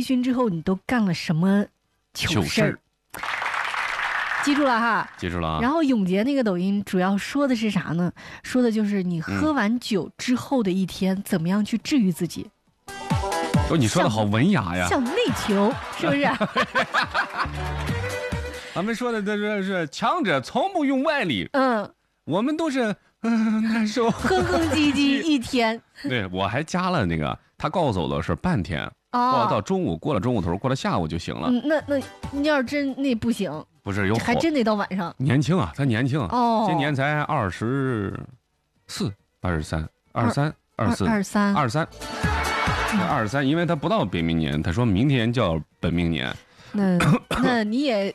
醺之后你都干了什么糗事儿？记住了哈， 记住了啊。 然后永杰那个抖音主要说的是啥呢？说的就是你喝完酒之后的一天，怎么样去治愈自己。 哦，你说的好文雅呀， 像内求，是不是？ 咱们说的这是强者从不用外力，我们都是难受， 哼哼唧唧一天。 对，我还加了那个，他告诉我的是半天，到中午，过了中午头，过了下午就行了。 那你要是真那不行， 不是还真得到晚上。 年轻啊，他年轻啊，今年才24、23、23，因为他不到本命年，他说明天叫本命年。 那你也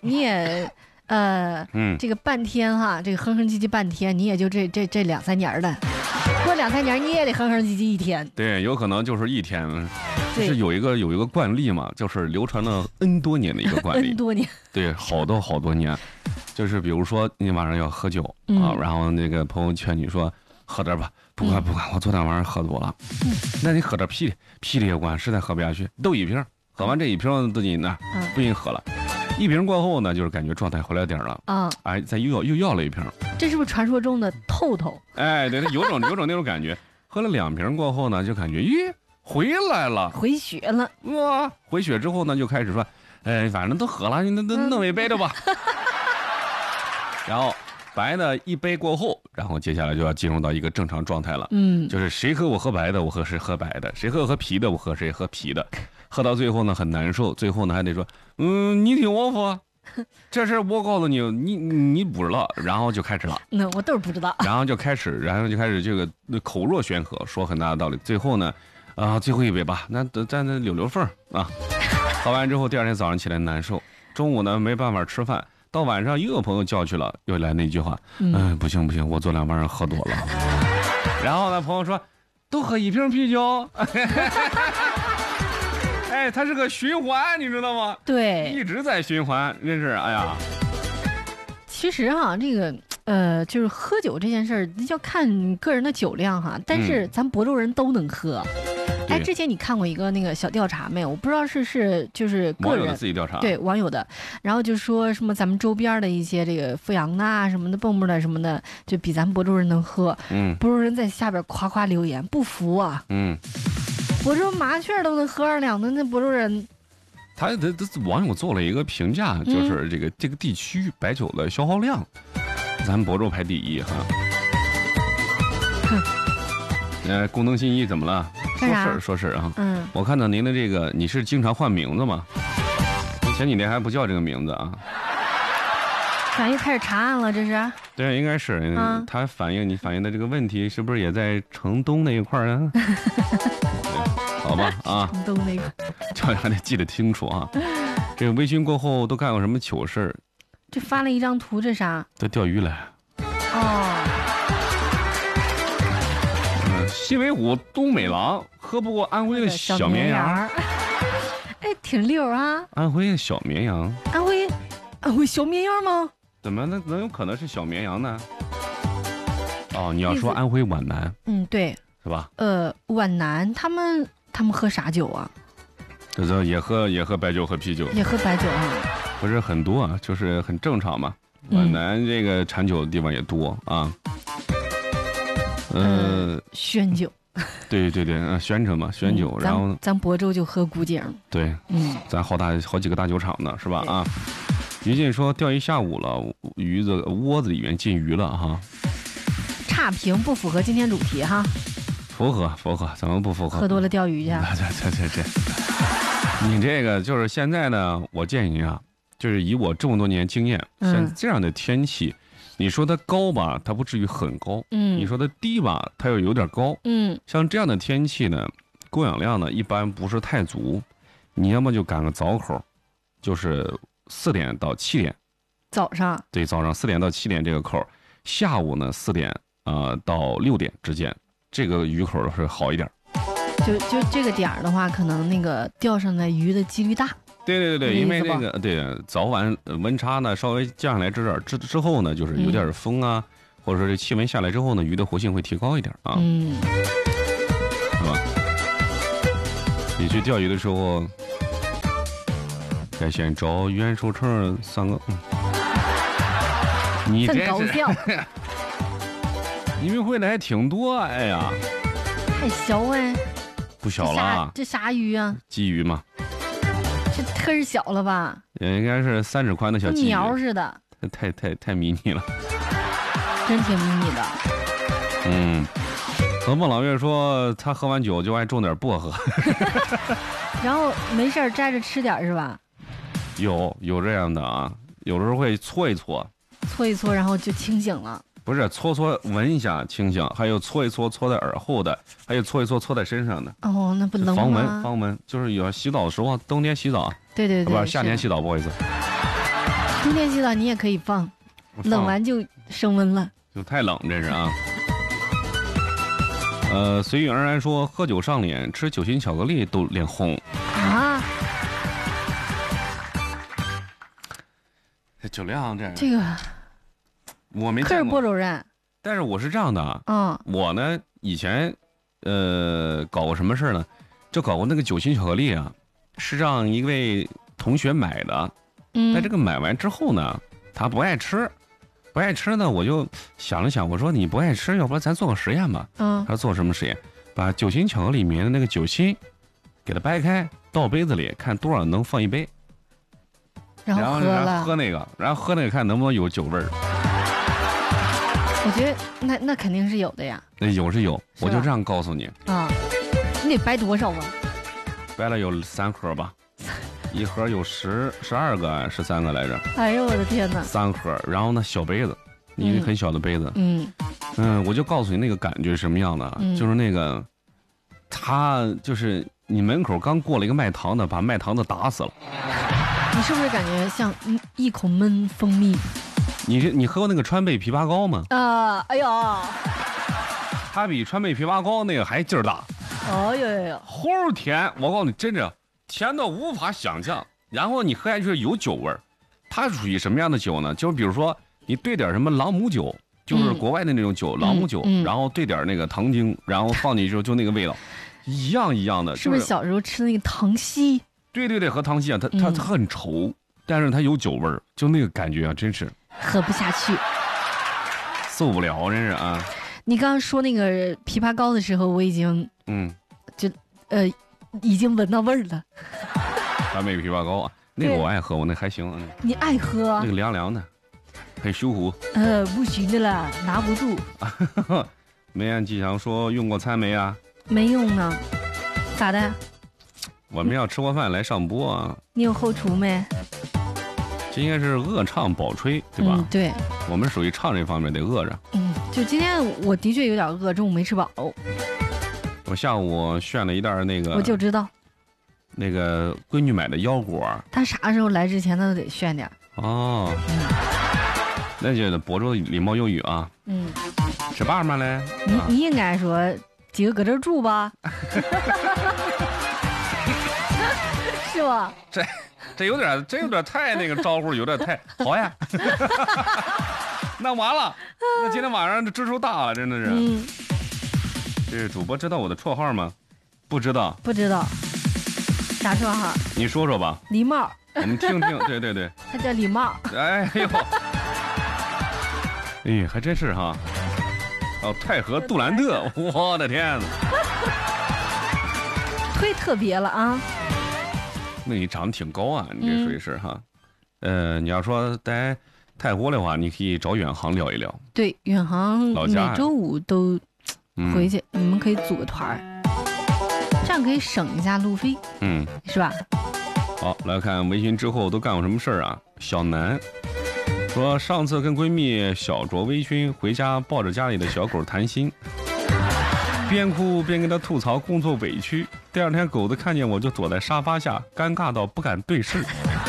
这个半天哈，这个哼哼唧唧半天，你也就这2-3年的，过2-3年你也得哼哼唧唧一天。 对，有可能就是一天。是有一个惯例嘛，就是流传了 N 多年的一个惯例。 N 多年。对， 好多年，就是比如说你晚上要喝酒啊，然后那个朋友劝你说喝点吧，不管，我昨天晚上喝多了，那你喝点啤的也管，实在喝不下去，都一瓶，喝完这一瓶自己呢不行喝了，一瓶过后呢，就是感觉状态回来点了哎，再又要了一瓶， 这是不是传说中的透透？ 哎，对，有种那种感觉，喝了2瓶过后呢，就感觉咦。回来了， 回血了哇！回血之后呢，就开始说，反正都喝了，你弄一杯的吧。然后白的一杯过后，然后接下来就要进入到一个正常状态了。就是谁喝我喝白的，我喝谁喝白的；谁喝啤的，我喝谁喝啤的。喝到最后呢，很难受，最后呢还得说，你听我说，这事我告诉你，你不知道，然后就开始了。 我都是不知道。然后就开始这个口若悬河，说很大的道理。最后呢。最后一杯吧，那在那溜缝啊，喝完之后第2天早上起来难受，中午呢没办法吃饭，到晚上又有朋友叫去了，又来那句话，不行，我昨天晚上喝多了，然后呢朋友说，都喝1瓶啤酒，哎，它是个循环，你知道吗？ 对， 一直在循环，真是，哎呀。 其实哈，这个就是喝酒这件事儿，要看个人的酒量哈。但是咱亳州人都能喝。哎，之前你看过一个那个小调查没有？我不知道就是个人网友的自己调查， 对网友的，然后就说什么咱们周边的一些这个阜阳啊什么的、蹦蹦的什么的，就比咱们亳州人能喝。亳州人在下边夸夸留言，不服啊。亳州麻雀都能喝2两的，那亳州人。 他网友做了一个评价，就是这个地区白酒的消耗量，咱亳州排第1哈。功能新一怎么了？说事儿啊。我看到您的这个，你是经常换名字吗？前几年还不叫这个名字啊。 反映开始查案了，这是？ 对，应该是。他反映的这个问题，是不是也在城东那一块啊？好吧啊， 都那个， 这还得记得清楚啊。这个微醺过后都干过什么糗事儿？ 这发了一张图，这啥？ 这钓鱼来。西北虎东北狼喝不过安徽的小绵羊。 哎，挺溜啊！ 安徽的小绵羊。 安徽小绵羊吗？ 怎么能有可能是小绵羊呢？哦，你要说安徽皖南。 对。 是吧？ 皖南他们喝啥酒啊？ 这也喝白酒，喝啤酒。 也喝白酒啊？ 不是很多啊，就是很正常嘛。皖南这个产酒的地方也多啊。 宣酒。 对，宣城嘛，宣酒。然后咱亳州就喝古井。 对，咱好几个大酒厂呢，是吧？啊。于静说钓一下午了，鱼子窝子里面进鱼了哈。 差评不符合今天主题哈。 符合，怎么不符合？ 喝多了钓鱼去。 这，你这个就是现在呢，我建议你啊，就是以我这么多年经验，像这样的天气，你说它高吧，它不至于很高，你说它低吧，它又有点高，像这样的天气呢，供氧量呢一般不是太足，你要么就赶个早口，就是4点到7点， 早上 4点到7点这个口，下午呢4点到6点之间。这个鱼口是好一点， 就这个点儿的话，可能那个钓上来鱼的几率大。 对，因为这个早晚温差呢稍微降下来之后呢，就是有点风啊，或者说这气温下来之后呢，鱼的活性会提高一点啊。是吧？你去钓鱼的时候， 在线找袁守诚3个。你真搞笑。 你们会的还挺多，哎呀。 太小哎。 不小了。 这啥鱼啊？ 鲫鱼嘛。 这忒小了吧？ 也应该是3指宽的小鲫鱼。 苗似的。 太迷你了。 真挺迷你的。 和孟老岳说，他喝完酒就爱种点薄荷。 然后没事摘着吃点是吧？ 有这样的啊，有的时候会搓一搓， 然后就清醒了。 不是搓闻一下清醒，还有搓一搓搓在耳后的，还有搓一搓搓在身上的。 哦，那不冷吗？ 防蚊，就是有洗澡的时候，冬天洗澡。 对， 不是夏天洗澡，不好意思。 冬天洗澡你也可以放，冷完就升温了。 就太冷，这是啊。随遇而安说，喝酒上脸，吃酒心巧克力都脸红啊。 酒量这个我没见过。 可是播种人， 但是我是这样的啊。我呢以前搞过什么事呢？就搞过那个酒心巧克力啊，是让一位同学买的。但这个买完之后呢，他不爱吃呢，我就想了想，我说你不爱吃，要不然咱做个实验吧。他做什么实验？把酒心巧克力里面的那个酒心给它掰开，倒杯子里，看多少能放一杯。 然后喝那个，看能不能有酒味儿。 我觉得那肯定是有的呀。 那有是有，我就这样告诉你啊。你得掰多少啊？ 掰了有3盒吧，一盒有12个13个来着。 哎呦我的天哪 ！3盒，然后呢小杯子，一个很小的杯子。我就告诉你那个感觉是什么样的，就是那个，他就是你门口刚过了一个卖糖的，把卖糖的打死了。 你是不是感觉像一口闷蜂蜜？ 你喝过那个川贝枇杷膏吗？ 哎呦， 它比川贝枇杷膏那个还劲儿大。 哎呦， 齁甜！我告诉你，真的甜到无法想象。然后你喝下去有酒味儿，它属于什么样的酒呢？就比如说你兑点什么朗姆酒，就是国外的那种酒，朗姆酒，然后兑点那个糖精，然后放进去就那个味道，一样的。 是不是小时候吃那个糖稀？ 对，和糖稀啊，它很稠，但是它有酒味儿，就那个感觉啊，真是喝不下去， 受不了，真是啊。 你刚刚说那个枇杷膏的时候，我已经已经闻到味儿了。 川贝枇杷膏啊，那个我爱喝，我那还行。 你爱喝？ 那个凉凉的，很舒服。 不行的了，拿不住。 梅安吉祥说用过参没啊？ 没用呢，咋的？ 我们要吃过饭来上播啊。 你有后厨没？ 这应该是恶唱饱吹，对吧？ 对， 我们属于唱这方面得饿着。 就今天我的确有点饿，中午没吃饱。 我下午炫了一袋那个， 我就知道， 那个闺女买的腰果。 她啥时候来之前，她都得炫点。 那就亳州礼貌用语啊。吃爸妈嘞？ 你应该说几个搁这住吧，是吧？ 这有点太那个招呼，有点太好呀。那完了，那今天晚上这支出大了，真的是。这主播知道我的绰号吗？不知道。 啥绰号？ 你说说吧。 狸猫。 我们听听。对。 他叫狸猫。 哎呦，还真是哈。泰和杜兰特，我的天哪！ 忒特别了啊。 那你长得挺高啊，你这属于是哈。你要说在泰国的话，你可以找远航聊一聊。对， 远航每周5都回去，你们可以组个团，这样可以省一下路费，是吧？ 好，来看微信之后都干过什么事儿啊？小南说，上次跟闺蜜小酌微醺，回家抱着家里的小狗谈心，边哭边跟她吐槽工作委屈。第2天狗子看见我就躲在沙发下，尴尬到不敢对视。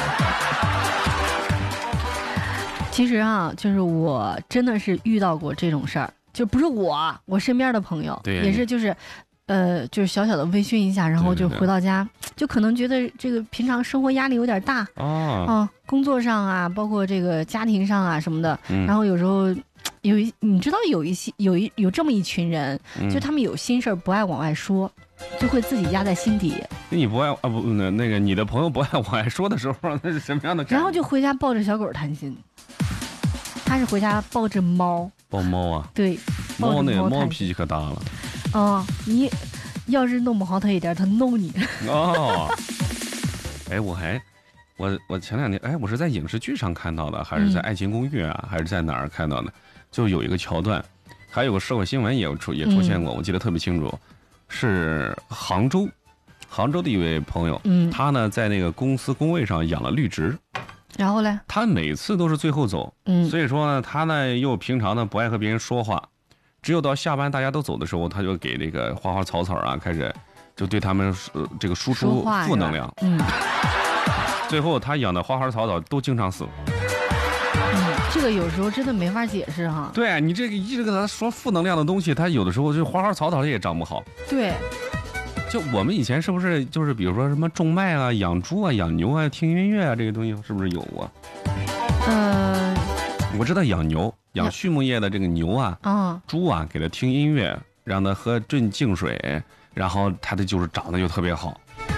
其实啊，就是我真的是遇到过这种事儿，就不是我身边的朋友，也是就是小小的微醺一下，然后就回到家，就可能觉得这个平常生活压力有点大工作上啊，包括这个家庭上啊什么的，然后有时候你知道有这么一群人，就他们有心事儿不爱往外说。 就会自己压在心底。 你不爱啊不那个你的朋友不爱我爱说的时候，那是什么样的感觉？ 然后就回家抱着小狗谈心。他是回家抱着猫。 抱猫啊？ 对， 猫脾气可大了。 哦，你要是弄不好他一点，他弄你。 哦。哎，我前2天，哎，我是在影视剧上看到的，还是在《爱情公寓》啊，还是在哪儿看到的？就有一个桥段，还有个社会新闻也出现过，我记得特别清楚，是杭州的一位朋友，他呢在那个公司工位上养了绿植， 然后呢， 他每次都是最后走，所以说呢，他呢又平常呢不爱和别人说话，只有到下班大家都走的时候，他就给这个花花草草啊开始就对他们这个输出负能量，最后他养的花花草草都经常死。 这个有时候真的没法解释哈。 对，你这个一直跟他说负能量的东西，他有的时候就花花草草也长不好。 对， 就我们以前是不是就是比如说什么种麦啊、养猪啊、养牛啊、听音乐啊，这个东西是不是有啊？我知道养牛、养畜牧业的这个牛啊、猪啊，给它听音乐，让它喝镇静水，然后它的就是长得就特别好。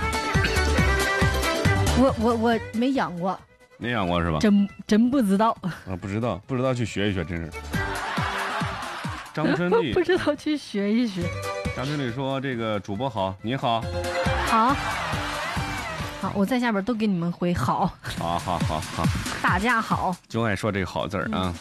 我没养过。 没养过是吧？ 真不知道啊，不知道去学一学，真是。张真丽不知道去学一学。 张真丽说：“这个主播好，你好， 好，我在下边都给你们回好， 好， 大家好， 就爱说这个好字儿啊。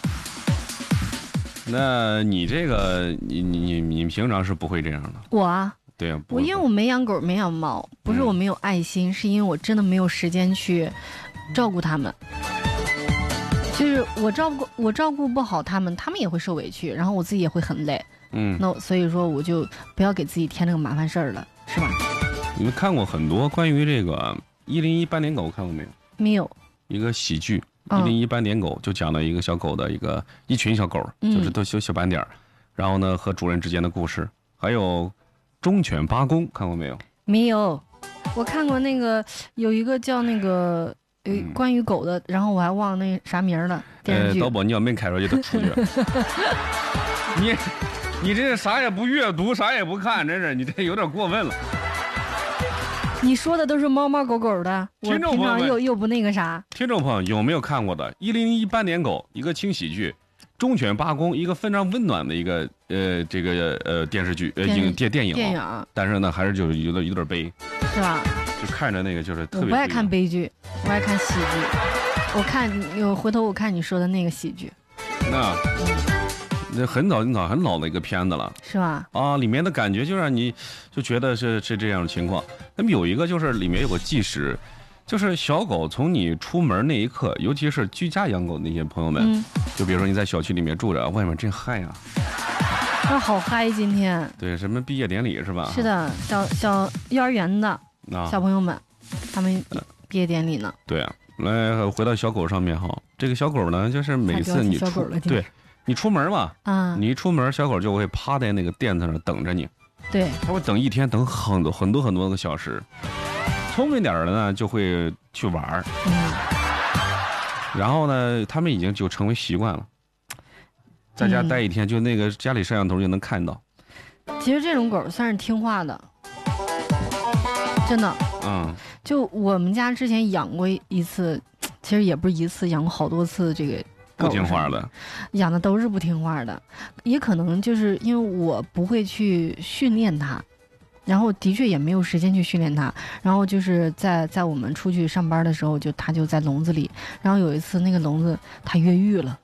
那你这个，你平常是不会这样的？ 我啊。” 对， 我因为我没养狗没养猫，不是我没有爱心，是因为我真的没有时间去照顾它们。就是我照顾不好它们，它们也会受委屈，然后我自己也会很累。那所以说我就不要给自己添这个麻烦事儿了，是吧？ 你们看过很多关于这个101斑点狗，看过没有？ 没有。 一个喜剧，101斑点狗就讲了一个小狗的一群小狗，就是都小斑点，然后呢和主人之间的故事，还有。忠犬八公看过没有？ 没有，我看过那个有一个叫那个关于狗的，然后我还忘了那啥名了电视剧。 导播你要没开出就得出去。你这啥也不阅读，啥也不看，真是你这有点过分了。 你说的都是猫猫狗狗的，我平常又不那个啥。 听众朋友有没有看过的101斑点狗一个轻喜剧？忠犬八公一个非常温暖的一个这个电视剧电影，但是呢还是就是有点悲， 是吧？ 就看着那个就是特别。 我不爱看悲剧，我爱看喜剧。回头我看你说的那个喜剧。 那很老的一个片子了， 是吧？ 啊，里面的感觉就让你就觉得是这样的情况。那么有一个就是里面有个纪实。就是小狗从你出门那一刻，尤其是居家养狗的那些朋友们，就比如说你在小区里面住着，外面真嗨啊！ 好嗨今天。 对，什么毕业典礼是吧？ 是的，小幼儿园的小朋友们，他们毕业典礼呢。 对啊，来回到小狗上面哈，这个小狗呢，就是每次你出门嘛，你一出门，小狗就会趴在那个垫子上等着你。 对， 它会等一天，等很多个小时。聪明点的呢，就会去玩然后呢，他们已经就成为习惯了，在家待一天，就那个家里摄像头就能看到。 其实这种狗算是听话的，真的。就我们家之前养过一次，其实也不是一次，养过好多次这个狗。不听话的，养的都是不听话的，也可能就是因为我不会去训练它。然后的确也没有时间去训练它，然后就是在我们出去上班的时候，它就在笼子里，然后有一次那个笼子它越狱了，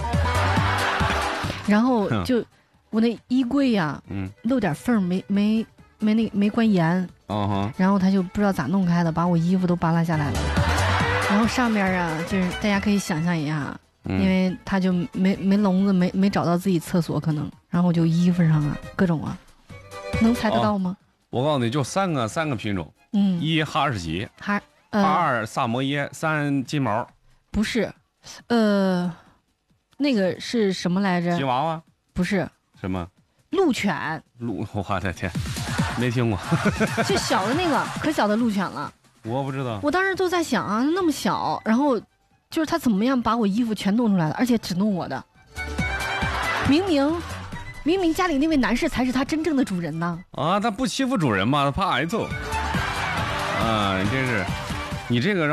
然后就我那衣柜呀，漏点缝没关严，然后它就不知道咋弄开的，把我衣服都扒拉下来了，然后上面啊，就是大家可以想象一下，因为它就没笼子，没找到自己厕所可能，然后就衣服上啊各种啊，能猜得到吗？ 我告诉你，就三个品种，一哈士奇，二萨摩耶，三金毛。不是， 那个是什么来着？ 吉娃娃？ 不是。 什么？ 鹿犬。 我的天，没听过。 就小的那个，可小的鹿犬了。 我不知道。 我当时都在想啊，那么小，然后就是他怎么样把我衣服全弄出来了，而且只弄我的，明明明明家里那位男士才是他真正的主人呢。 啊，他不欺负主人吗？他怕挨揍。啊，你这个。